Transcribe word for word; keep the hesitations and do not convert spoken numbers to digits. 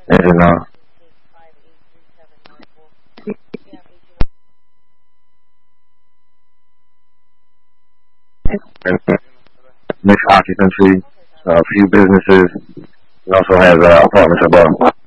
And uh, mixed occupancy, a few businesses. It also has uh, apartments above.